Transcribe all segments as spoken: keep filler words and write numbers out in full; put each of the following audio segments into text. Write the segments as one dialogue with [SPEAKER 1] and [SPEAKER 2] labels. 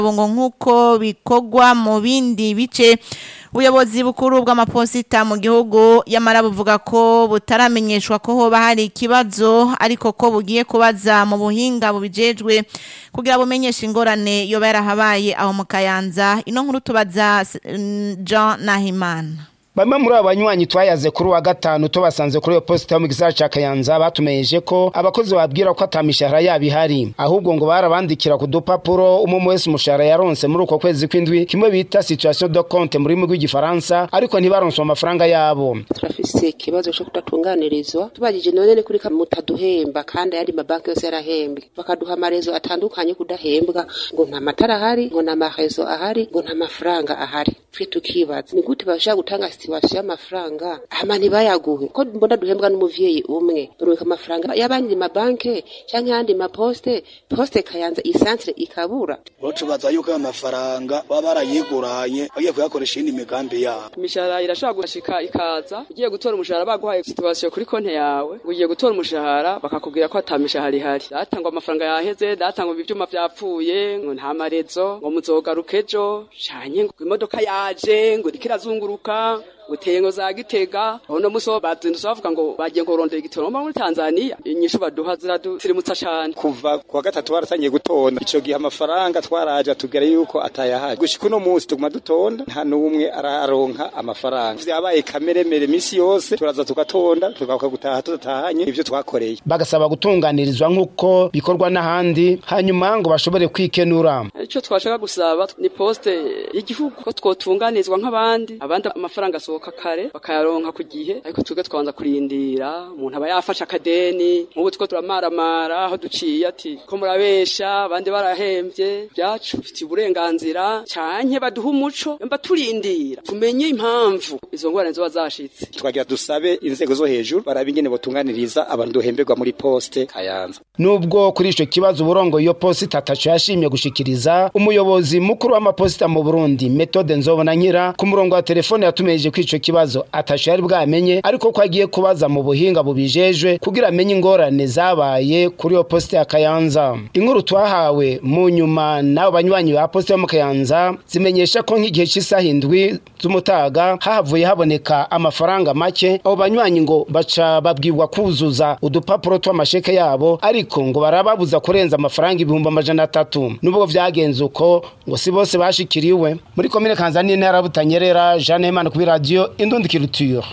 [SPEAKER 1] ngo nkuko bikogwa mu bindi bice ubuyobozi bukuru bw'amaposita mu gihugu yamara buvuga ko butaramenyeshwa ko hoba hari ikibazo ariko ko bugiye kubaza mu buhinga bubijejwe kugira bumenyeshe ingorane yoba yarahabaye aho mu Kayanza. Ino nkuru tubaza Jean Nahimana.
[SPEAKER 2] Bamwe muri abanywanyi twayaze kuri wa gatanu tubasanze kuri yo posita mu gisagara ca Kayanza batumeyeje ko abakozi babwira ko atamishahara yabihari ahubwo ngo barabandikira ku dupapuro umwe wese umushahara yaronse muri uko kwezi kw'indwi kimwe bita situation de compte muri mu rw'igifaransa ariko ntibaronse amafaranga yabo.
[SPEAKER 3] Turafise ikibazo cyo kudatunganirizwa tubagije none ne kuri kamutaduhemba kandi ari mabanki yose yarahembwe bakaduha amarezo atandukanye kudahembwa ngo nta matara ahari ngo nta marezo ahari ngo nta mafaranga ahari twe tukibaza ni gute basha gutanga situation y'amafaranga amani bayaguhe ko mbona duhembwa n'umuvyeyi umwe baruka amafaranga y'abandi mabanke canke handi maposte poste Kayanza isantre ikabura
[SPEAKER 4] bocubaza yuko amafaranga baba barayiguranye bagiye kuyakoresha indi migambi yabo.
[SPEAKER 5] Imishahara irashobora gushika ikaza ugiye gutora umushahara baguhaye situation kuri konte yawe ugiye gutora umushahara bakakubwira ko atamishahara ihari datangwa amafaranga yaheze datangwa ivyuma vyapfuye ngo nta marezo ngo muzogaruka ejo canye ngo imodoka yaje ngo ikirazunguruka utengo za Gitega ono muso bazinduza bavuga ngo bagiye ngo rondera igitoro muri Tanzania inyishu baduha ziraturimutsa cyane
[SPEAKER 4] kuva kwa gatatu baratangiye gutonda ico gihe amafaranga twaraje tugera yuko atayahaje gushika no munsi tuguma dutonda nta numwe araronka amafaranga vyabaye kameremere misi yose turaza tugatonda tugaruka gutaha tutatahanye ivyo twakoreye
[SPEAKER 2] bagasaba gutunganirizwa nkuko bikorwa n'ahandi hanyuma ngo bashobore kwikenura.
[SPEAKER 5] Ico twashaka gusaba ni poste y'igihugu ko twotunganizwa nk'abandi abandi amafaranga so kare bakayaronka ku gihe ariko tuge twanza kurindira umuntu aba yafasha akadeni nk'ubu two turamaramara aho duciye ati ko murabesha abandi barahembye byacu bifite uburenganzira canke baduha umuco mba turindira tumenye impamvu izo ngorane zo bazashitse
[SPEAKER 4] twagira dusabe inzego zo hejuru barabingene botunganiriza abantu duhemberwa muri poste Kayanza.
[SPEAKER 2] Nubwo kuri ico kibazo uburongo iyo posita atacu yashimye gushikiriza umuyobozi mukuru w'amaposita mu Burundi Methode Nzobona Nkira ku murongo wa telefone yatumeje ico kibazo atashari bwamenye ariko ko agiye kubaza mu buhinga bubijejwe kugira amenye ingorane zabaye kuri yo poste ya Kayanza. Inkuru twahawe mu nyuma nabo banywanyi ba poste yo mu Kayanza zimenyesha ko nk'igihe cy'isaha indwi z'umutaga hahavuye haboneka amafaranga make abo banywanyi ngo baca babwirwa kuzuza udupapuro tw'amasheke yabo ariko ngo barababuza kurenza amafaranga ibihumbi amajana atatu nubwo vyagenze uko ngo si bose bashikiriwe muri komine Kanzani n'intara Butanyerera. Jean Nahimana ku radio Indundi Culture.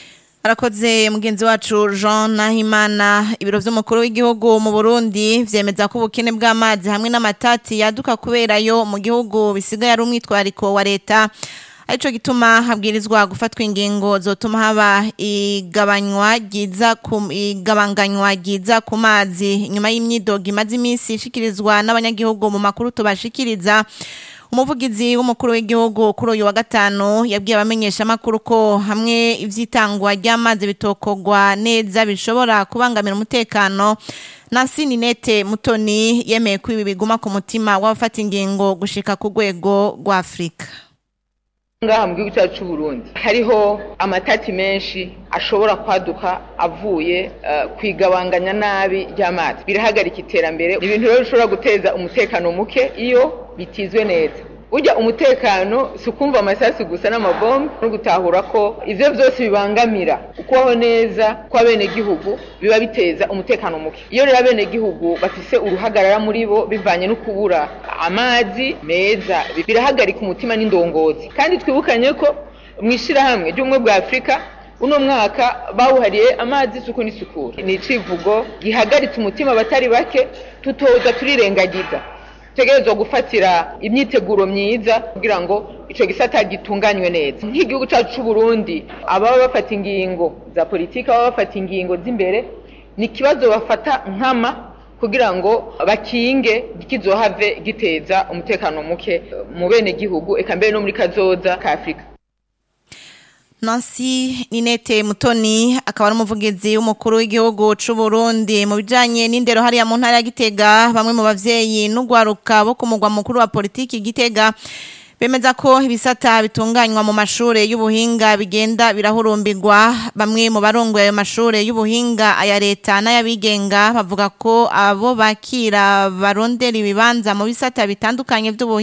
[SPEAKER 1] Arakoze mugenzi wacu Jean Nahimana. Ibiro vy'umukuru w'igihugu mu Burundi vyemeza ko ubukene bw'amazi hamwe n'amatati yaduka kubera yo mu gihugu bisigaye ari umwitwariko wa leta arico gituma habwirizwa gufatwa ingingo zotuma haba igabanywa giza ku igabanganywa giza ku mazi nyuma y'imyidogo imaze iminsi ishikirizwa n'abanyagihugu mu makuru tubashikiriza. Umuvugizi w'umukuru w'igihugu kuri uyu wa gatanu yabwiye abamenyesha makuru ko hamwe ivyitangwa ry'amazi bitokogwa neza bishobora kubangamira umutekano. Nancy Ninette Mutoni yemeye ko ibi biguma ku mutima w'abafata ingingo gushika ku rwego rwa Afrika.
[SPEAKER 6] Ngaha mu gihugu cyacu Burundi hariho amatati menshi ashobora kwaduka avuye uh, kwigabanganya nabi ry'amazi birahagarika iterambere ibintu rero bishobora guteza umutekano muke iyo bitizwe neza. Ujya umutekano sukumva amasasi gusa n'amabombe no gutahura ko ivyo byose bibangamira ukoho neza kwa bene gihugu biba biteza umutekano muke. Iyo rero bene gihugu bafise uruhagarara muri bo bivanye no kubura amazi meza birahagarika umutima n'indongozi. Kandi twibukanye ko mwishira hamwe ry'umwe bwa Afrika uno mwaka bawuhariye amazi suku n'isukura. Ni icivugo gihagaritse umutima batari bake tutoza turirengagiza. Tegerezo gufatira imyiteguro myiza kugira ngo ico gisata gitunganywe neza. Nk'igihugu cyacu c'u Burundi ababa bafata ingingo za politika ababa bafata ingingo z'imbere ni kibazo bafata nkama kugira ngo bakinge gikizohave giteza umutekano muke mu bene gihugu eka mbere no muri kazoza ka Afrika.
[SPEAKER 1] Nancy Ninette Mutoni akaba ari umuvugizi w'umukuru w'igihugu c'u Burundi mu bijanye n'indero hariya mu ntara ya Gitega. Bamwe mu bavyeyi n'ugwaruka bo kumugwa mukuru wa politiki Gitega bemeza ko ibisata bitunganywa mu mashure y'ubuhinga bigenda birahurumbirwa. Bamwe mu barongoye ayo mashure y'ubuhinga aya leta n'ayabigenga bavuga ko abo bakira barondera ibibanza mu bisata bitandukanye by'ubuhinga